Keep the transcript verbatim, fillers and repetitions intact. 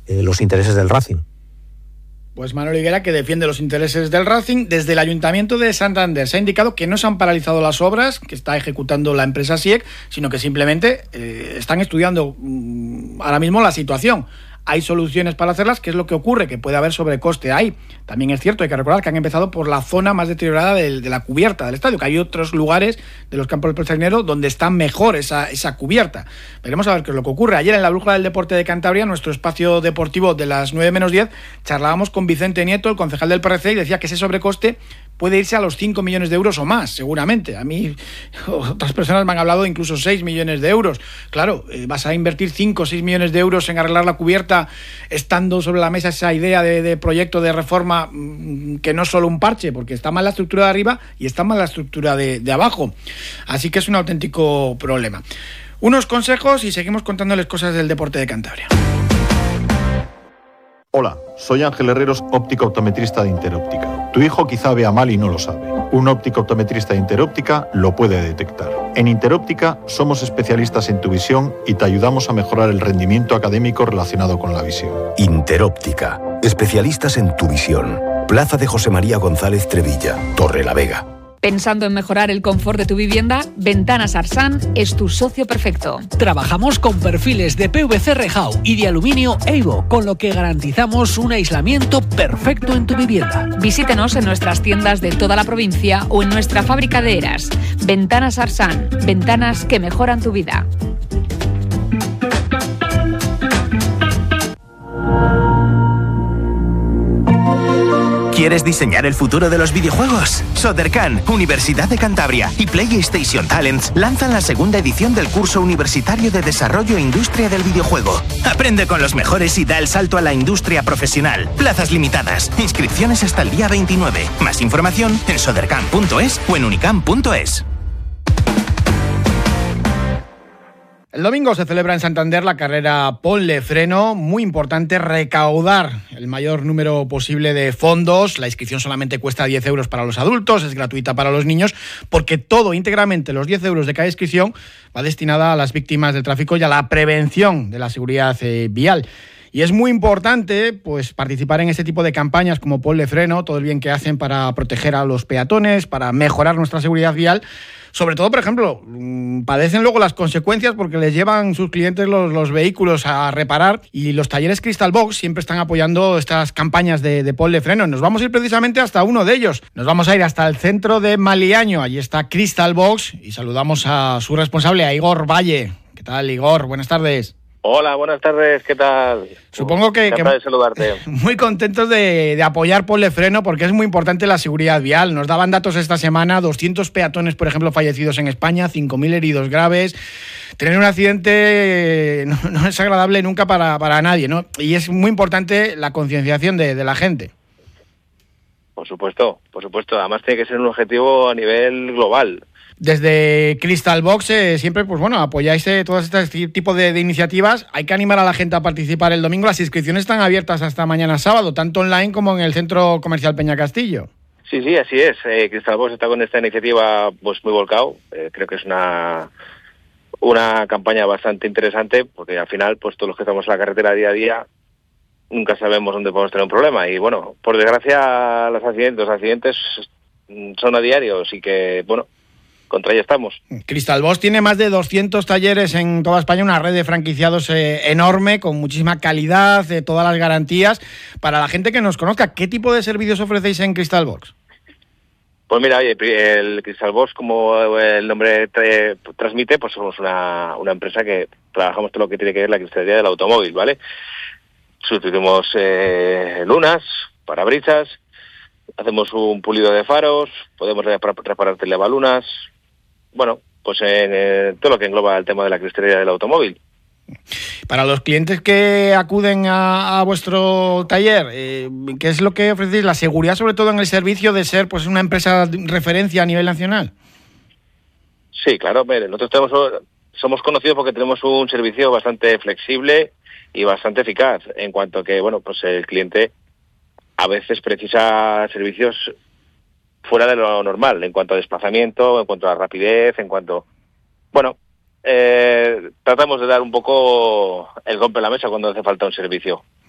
eh, los intereses del Racing. Pues Manuel Higuera, que defiende los intereses del Racing. Desde el Ayuntamiento de Santander se ha indicado que no se han paralizado las obras que está ejecutando la empresa S I E C, sino que simplemente eh, están estudiando mmm, ahora mismo la situación. Hay soluciones para hacerlas. ¿Qué es lo que ocurre? Que puede haber sobrecoste ahí. También es cierto, hay que recordar que han empezado por la zona más deteriorada de, de la cubierta del estadio, que hay otros lugares de los campos del Pelsainero donde está mejor esa, esa cubierta. Veremos a ver qué es lo que ocurre. Ayer en la Brújula del Deporte de Cantabria, nuestro espacio deportivo de las nueve menos diez, charlábamos con Vicente Nieto, el concejal del P R C, y decía que ese sobrecoste puede irse a los cinco millones de euros o más, seguramente. A mí, otras personas me han hablado de incluso seis millones de euros. Claro, eh, vas a invertir cinco o seis millones de euros en arreglar la cubierta, estando sobre la mesa esa idea de, de proyecto de reforma mmm, que no es solo un parche, porque está mal la estructura de arriba y está mal la estructura de, de abajo. Así que es un auténtico problema. Unos consejos y seguimos contándoles cosas del deporte de Cantabria. Hola, soy Ángel Herreros, óptico optometrista de Interóptica. Tu hijo quizá vea mal y no lo sabe. Un óptico optometrista de Interóptica lo puede detectar. En Interóptica somos especialistas en tu visión y te ayudamos a mejorar el rendimiento académico relacionado con la visión. Interóptica, especialistas en tu visión. Plaza de José María González Trevilla, Torrelavega. ¿Pensando en mejorar el confort de tu vivienda? Ventanas Arsan es tu socio perfecto. Trabajamos con perfiles de P V C Rejau y de aluminio Eivo, con lo que garantizamos un aislamiento perfecto en tu vivienda. Visítenos en nuestras tiendas de toda la provincia o en nuestra fábrica de Eras. Ventanas Arsan, ventanas que mejoran tu vida. ¿Quieres diseñar el futuro de los videojuegos? Sodercan, Universidad de Cantabria y PlayStation Talents lanzan la segunda edición del curso universitario de Desarrollo e Industria del Videojuego. Aprende con los mejores y da el salto a la industria profesional. Plazas limitadas. Inscripciones hasta el día veintinueve. Más información en sodercan punto es o en unicam punto es. El domingo se celebra en Santander la carrera Ponle Freno, muy importante recaudar el mayor número posible de fondos. La inscripción solamente cuesta diez euros para los adultos, es gratuita para los niños, porque todo íntegramente, los diez euros de cada inscripción, va destinada a las víctimas del tráfico y a la prevención de la seguridad eh, vial. Y es muy importante pues, participar en este tipo de campañas como Ponle Freno, todo el bien que hacen para proteger a los peatones, para mejorar nuestra seguridad vial. Sobre todo, por ejemplo, padecen luego las consecuencias porque les llevan sus clientes los, los vehículos a reparar, y los talleres Crystal Box siempre están apoyando estas campañas de, de Ponle Freno. Nos vamos a ir precisamente hasta uno de ellos. Nos vamos a ir hasta el centro de Maliaño. Allí está Crystal Box y saludamos a su responsable, a Igor Valle. ¿Qué tal, Igor? Buenas tardes. Hola, buenas tardes, ¿qué tal? Supongo que, que de saludarte. Muy contentos de, de apoyar Ponle Freno, porque es muy importante la seguridad vial. Nos daban datos esta semana, doscientos peatones, por ejemplo, fallecidos en España, cinco mil heridos graves. Tener un accidente no, no es agradable nunca para, para nadie, ¿no? Y es muy importante la concienciación de, de la gente. Por supuesto, por supuesto. Además tiene que ser un objetivo a nivel global. Desde Crystal Box eh, siempre, pues bueno, apoyáis eh, todo este tipo de, de iniciativas. Hay que animar a la gente a participar el domingo. Las inscripciones están abiertas hasta mañana sábado, tanto online como en el Centro Comercial Peña Castillo. Sí, sí, así es. Eh, Crystal Box está con esta iniciativa pues muy volcado. Eh, creo que es una una campaña bastante interesante, porque al final, pues todos los que estamos en la carretera día a día, nunca sabemos dónde podemos tener un problema. Y bueno, por desgracia, los accidentes, los accidentes son a diario, así que bueno, contra ella estamos. Crystal Box tiene más de doscientos talleres en toda España, una red de franquiciados eh, enorme, con muchísima calidad, de todas las garantías. Para la gente que nos conozca, ¿qué tipo de servicios ofrecéis en Crystal Box? Pues mira, oye, el Crystal Box, como el nombre tra- transmite, pues somos una, una empresa que trabajamos todo lo que tiene que ver la cristalería del automóvil, ¿vale? Sustituimos eh, lunas, parabrisas, hacemos un pulido de faros, podemos reparar telebalunas. Bueno, pues en eh, todo lo que engloba el tema de la cristalería del automóvil. Para los clientes que acuden a, a vuestro taller, eh, ¿qué es lo que ofrecéis? La seguridad, sobre todo en el servicio, de ser pues una empresa de referencia a nivel nacional. Sí, claro, mire, nosotros tenemos, somos conocidos porque tenemos un servicio bastante flexible y bastante eficaz, en cuanto a que, bueno, pues el cliente a veces precisa servicios fuera de lo normal, en cuanto a desplazamiento, en cuanto a rapidez, en cuanto... Bueno, eh, tratamos de dar un poco el golpe en la mesa cuando hace falta un servicio.